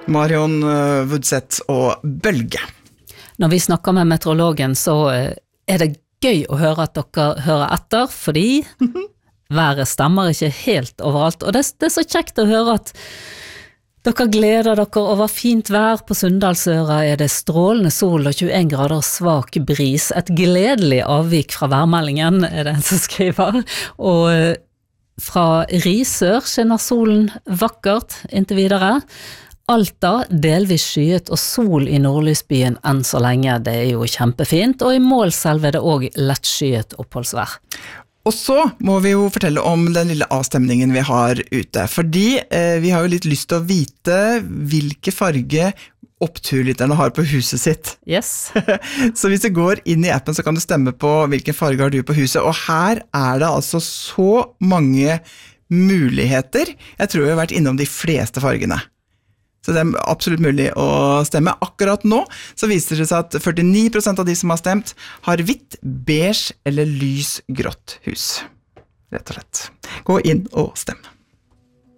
Marion Woodset og Bølge. Når vi snakker med meteorologen, så det gøy å høre at dere hører etter, fordi været stemmer ikke helt overalt. Og det så kjekt å høre at dere gleder dere over fint vær. På Sunndalsøra det strålende sol og 21 grader svak bris. Et gledelig avvik fra værmeldingen, det en som skriver. Og fra Risør skinner solen vakkert inntil videre. Alta delvis skyet og sol i nordlysbyen enn så lenge, det jo kjempefint. Og i Målselv det også lettskyet oppholdsvær. Og så må vi jo fortelle om den lille avstemningen vi har ute, fordi vi har jo litt lyst til å vite hvilke farge oppturlytterne har på huset sitt. Yes. Så hvis du går inn i appen så kan du stemme på hvilken farge har du på huset, og her det altså så mange muligheter. Jeg tror vi har vært innom de fleste fargene. Så det absolutt mulig å stemme. Akkurat nå så viser det seg at 49% av de som har stemt har hvitt, beige eller lys grått hus. Rett og slett. Gå inn og stem.